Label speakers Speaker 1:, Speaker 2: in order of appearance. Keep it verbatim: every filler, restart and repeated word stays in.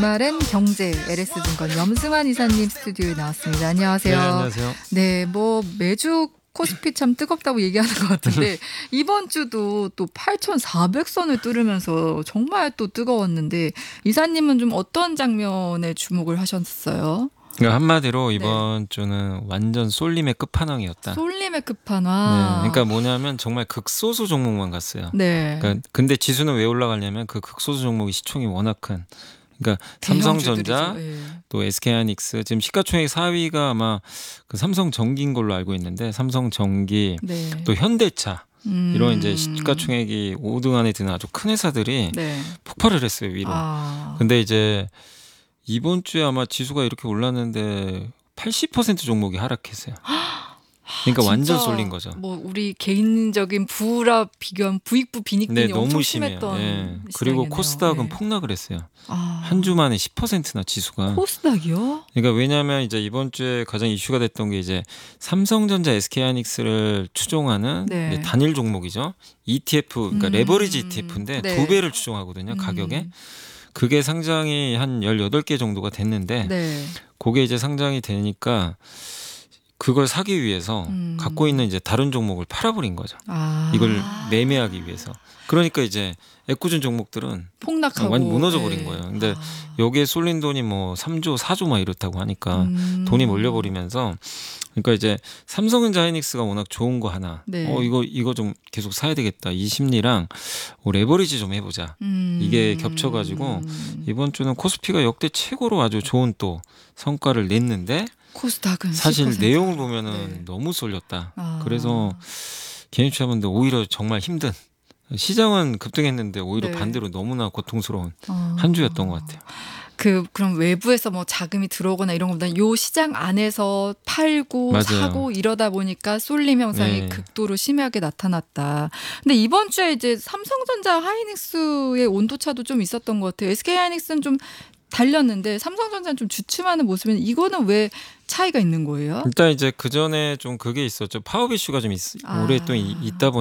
Speaker 1: 주말엔 경제 엘에스증권 염승환 이사님 스튜디오에 나왔습니다. 안녕하세요.
Speaker 2: 네, 안녕하세요.
Speaker 1: 네, 뭐 매주 코스피 참 뜨겁다고 얘기하는 것 같은데 이번 주도 또 팔천사백 선을 뚫으면서 정말 또 뜨거웠는데 이사님은 좀 어떤 장면에 주목을 하셨어요?
Speaker 2: 그러니까 한마디로 이번 네. 주는 완전 쏠림의 끝판왕이었다.
Speaker 1: 쏠림의 끝판왕.
Speaker 2: 네, 그러니까 뭐냐면 정말 극소수 종목만 갔어요.
Speaker 1: 네.
Speaker 2: 그러니까 근데 지수는 왜 올라가냐면 그 극소수 종목이 시총이 워낙 큰. 그러니까 삼성전자, 예. 또 에스케이하이닉스 지금 시가총액 사 위가 아마 그 삼성전기인 걸로 알고 있는데 삼성전기, 네. 또 현대차. 음. 이런 이제 시가총액이 오 등 안에 드는 아주 큰 회사들이 네. 폭발을 했어요 위로. 아. 근데 이제 이번 주에 아마 지수가 이렇게 올랐는데 팔십 퍼센트 종목이 하락했어요. 그러니까 완전 쏠린 거죠.
Speaker 1: 뭐 우리 개인적인 부라 비견, 부익부 비닉빈이
Speaker 2: 네,
Speaker 1: 엄청
Speaker 2: 너무
Speaker 1: 심했던
Speaker 2: 네. 그리고 코스닥은 네. 폭락을 했어요. 아. 한 주 만에 십 퍼센트나 지수가.
Speaker 1: 코스닥이요?
Speaker 2: 그러니까 왜냐하면 이제 이번 주에 가장 이슈가 됐던 게 이제 삼성전자, 에스케이하이닉스를 추종하는 네. 단일 종목이죠. 이티에프, 그러니까 음. 레버리지 이티에프인데 네. 두 배를 추종하거든요. 가격에. 음. 그게 상장이 한 열여덟 개 정도가 됐는데 네. 그게 이제 상장이 되니까 그걸 사기 위해서 음. 갖고 있는 이제 다른 종목을 팔아버린 거죠. 아. 이걸 매매하기 위해서. 그러니까 이제 애꿎은 종목들은
Speaker 1: 폭락하고
Speaker 2: 완전 무너져 버린 네. 거예요. 근데 아. 여기에 쏠린 돈이 뭐 삼조, 사조 막 이렇다고 하니까 음. 돈이 몰려버리면서 그러니까 이제 삼성전자 하이닉스가 워낙 좋은 거 하나. 네. 어 이거 이거 좀 계속 사야 되겠다. 이 심리랑 어, 레버리지 좀 해보자. 음. 이게 겹쳐가지고 이번 주는 코스피가 역대 최고로 아주 좋은 또 성과를 냈는데
Speaker 1: 코스닥은
Speaker 2: 사실
Speaker 1: 십 퍼센트.
Speaker 2: 내용을 보면은 네. 너무 쏠렸다. 아. 그래서 개인 투자분들 오히려 정말 힘든. 시장은 급등했는데 오히려 네. 반대로 너무나 고통스러운 아. 한 주였던 것 같아요.
Speaker 1: 그 그럼 외부에서 뭐 자금이 들어오거나 이런 것보다 요 시장 안에서 팔고 맞아요. 사고 이러다 보니까 쏠림 현상이 네. 극도로 심하게 나타났다. 근데 이번 주에 이제 삼성전자 하이닉스의 온도차도 좀 있었던 것 같아요. 에스케이하이닉스는 좀 달렸는데 삼성전자는 좀 주춤하는 모습은 이거는 왜 차이가 있는 거예요?
Speaker 2: 일단 이제 그 전에 좀 그게 있었죠. 파업 이슈가 좀 있, 아. 올해 또 있다 보니.